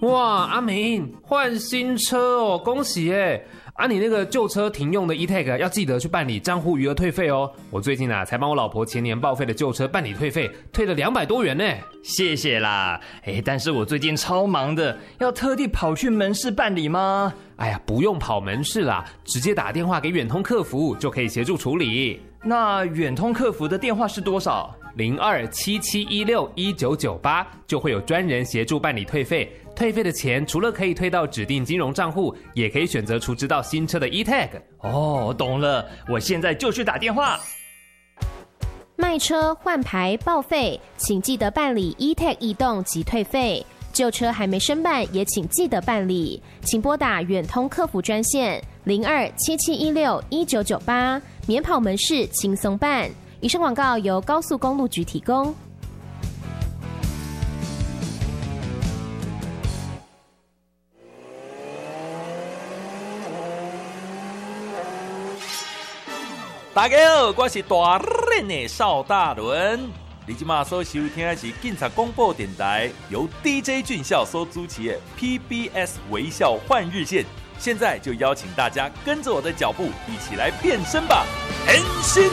哇，阿明换新车哦，恭喜耶！啊，你那个旧车停用的 e-tag 要记得去办理账户余额退费哦。我最近才帮我老婆前年报废的旧车办理退费，退了200多元呢。 谢谢啦，但是我最近超忙的，要特地跑去门市办理吗？ 哎呀，不用跑门市啦，直接打电话给远通客服就可以协助处理。 那远通客服的电话是多少 ？0277161998就会有专人协助办理退费。退费的钱除了可以退到指定金融账户，也可以选择储值到新车的 e-tag。 哦，懂了，我现在就去打电话。 卖车、换牌、报废，请记得办理 e-tag 异动及退费。旧车还没申办，也请记得办理。请拨打远通客服专线0277161998，免跑门市，轻松办。以上广告由高速公路局提供。 大家好，我是大练的邵大伦。你今嘛所收听的是警察广播电台，由 DJ 俊孝所主持的 PBS 微笑换日线。现在就邀请大家跟着我的脚步，一起来变身吧！変身！